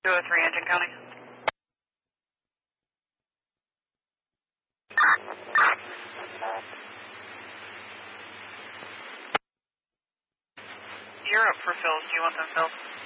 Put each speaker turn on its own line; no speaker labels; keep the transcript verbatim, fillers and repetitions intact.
two oh three Engine County. You're up for fills. Do you want them filled?